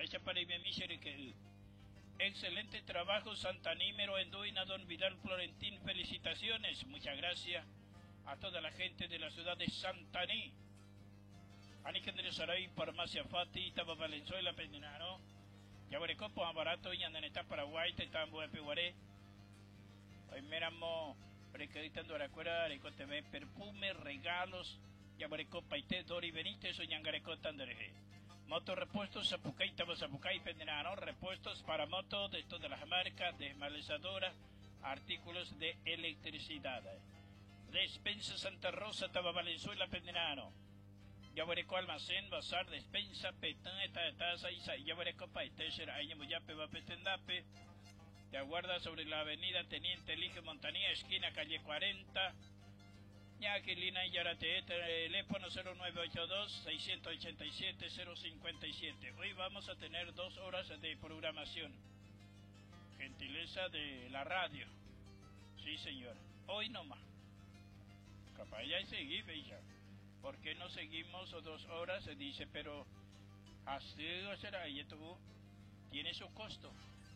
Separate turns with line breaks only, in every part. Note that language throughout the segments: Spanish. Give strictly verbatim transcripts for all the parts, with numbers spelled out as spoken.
Vaya para mi miseria que excelente trabajo Santanímero Enduina, don Vidal Florentín, felicitaciones, muchas gracias a toda la gente de la ciudad de Santaní. Anikendere Saray, Farmacia Fati, Taba Valenzuela, Pendenano, Yabarecopo, Barato, y Andaneta Paraguay, Tetambo de Peguaré. Hoy miramos, recreditando la cuera, recoteme perfume, regalos, Yabarecopa y Te, Dori Benítez, o Yangareco Tandereje. Moto repuestos, Zapucay, Taba Zapucay, Pendenano, repuestos para moto de todas las marcas, desmalezadoras, artículos de electricidad. Despensa Santa Rosa, Taba Valenzuela, Pendenano. Yabareco Almacén, Bazar, Despensa, Petán, Eta, Taza, Isa, Yabareco Paiteser, Ayamuyape, Vapetendape. Te aguarda sobre la avenida Teniente Elige Montanía, esquina calle cuarenta. Yaquilina y Yarate, teléfono cero nueve ocho dos, seis ocho siete, cero cinco siete. Hoy vamos a tener dos horas de programación. Gentileza de la radio. Sí, señor. Hoy nomás. Capaz ya seguí, bella. ¿Por qué no seguimos dos horas? Se dice, pero así será, y esto tiene su costo.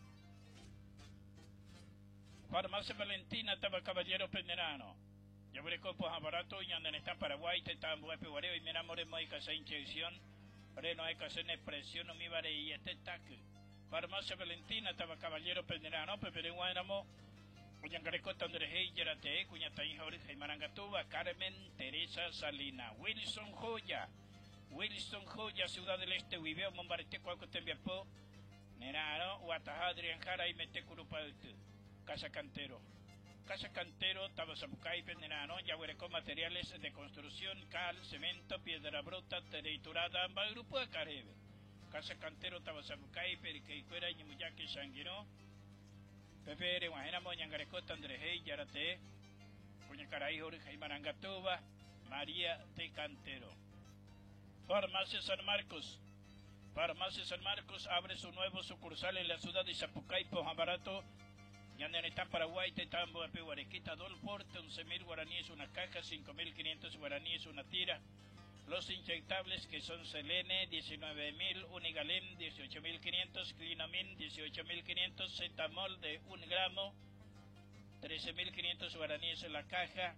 Farmacia Valentina, Taba Caballero Pendenano. Yo veré copos a barato y andan en Paraguay, te están buen peguareo y mira, moremos hay que hacer inyección, pero no hay que hacer expresión, no me vale y este taque. Farmacia Valentina, Taba Caballero Pendenano, Pepe Guaynamo. Cuyangareco Tandrejey, Yarate, Cuñataí Jorge Marangatuba, Carmen Teresa Salina, Wilson Joya, Wilson Joya, Ciudad del Este, Viveo, Mombarete, Cuacotembiapó, Nerano, Guataja, Adrián Jara y Metecurupalte, Casa Cantero. Casa Cantero, Tabasabucay, Pendenano, Yaguareco, materiales de construcción, cal, cemento, piedra bruta, territurada, ambas grupo de Caribe. Casa Cantero, Tabasabucay, Periqueicuera, Yimuyaki, Sanguino. Pepe, Guajenamo, Yangareco, Tandrejey, Yarate, Cuñacaray, Jorge Marangatuba, María de Cantero. Farmacia San Marcos. Farmacia San Marcos abre su nuevo sucursal en la ciudad de Zapucay, Pojambarato. Yandan está Paraguay, Tetambo, Peguarequita, Dolporte, once mil guaraníes una caja, cinco mil quinientos guaraníes una tira. Los inyectables que son Selene, diecinueve mil, Unigalem, dieciocho mil quinientos, Clinamin, dieciocho mil quinientos, Zetamol de un gramo, trece mil quinientos guaraníes en la caja,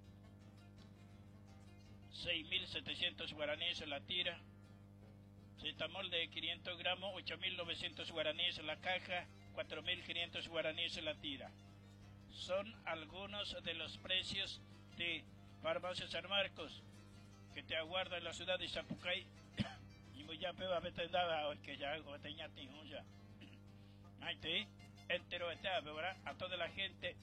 seis mil setecientos guaraníes en la tira, Zetamol de quinientos gramos, ocho mil novecientos guaraníes en la caja, cuatro mil quinientos guaraníes en la tira. Son algunos de los precios de Farmacia San Marcos, que te aguarda en la ciudad de Zapucay. Y muy ya peba betendada hoy que ya algo tenía tijo ya. Ahí te entero está, ¿verdad? A toda la gente.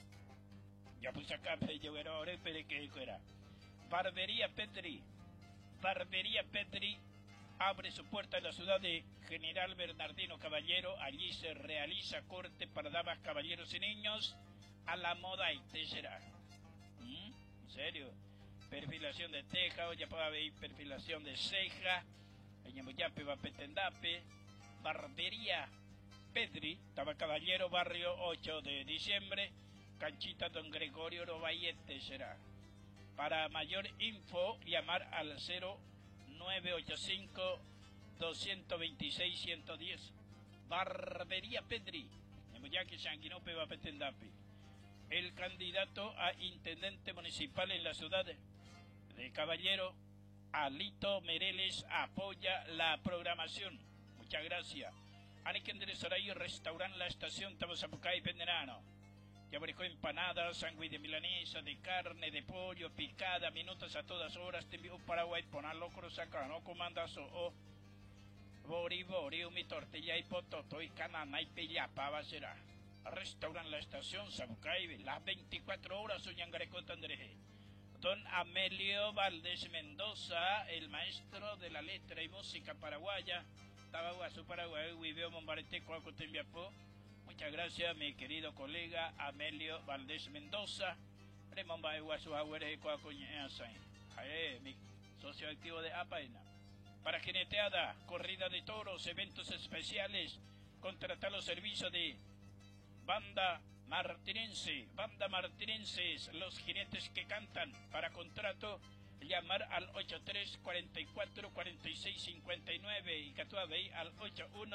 Ya puse acá, pero yo era ahora, pero que era. Barbería Petri. Barbería Petri abre su puerta en la ciudad de General Bernardino Caballero. Allí se realiza corte para damas, caballeros y niños a la moda y te será. ¿Mm? ¿En serio? Perfilación de teja, ya puede haber perfilación de ceja, Yape va Petendape, Barbería Petri, Taba Caballero, barrio ocho de diciembre, Canchita Don Gregorio Robayete será. Para mayor info, llamar al cero nueve ocho cinco, dos dos seis, uno uno cero. Barbería Petri, Yamuyaque Sanguinope va Petendape. El candidato a intendente municipal en la ciudad de de Caballero, Alito Mereles, apoya la programación. Muchas gracias. Anikendere Saray, restaurante La Estación, Tabasapucay, Pendenano. Yabareco empanadas, sándwich de milanesa, de carne, de pollo, picada, minutos a todas horas. Te envío Paraguay, ponalo crosaca, no comandas o bori bori, mi tortilla y pototo y canana y pillapa será. Restaurante La Estación, Sapucay, las veinticuatro horas, Soñangareco Tandreje. Don Amelio Valdés Mendoza, el maestro de la letra y música paraguaya, Tabaguazú, Paraguay, Huiveo Mombarete, Cuacotembiapó. Muchas gracias, mi querido colega Amelio Valdés Mendoza, Remomba Guazú, Aguere, Cuacoñazay, mi socio activo de Apaina. Para jineteada, corrida de toros, eventos especiales, contratar los servicios de Banda Martinense, Banda Martinenses, los jinetes que cantan. Para contrato, llamar al ocho tres cuatro cuatro, cuatro seis cinco nueve y Catuabey al ocho uno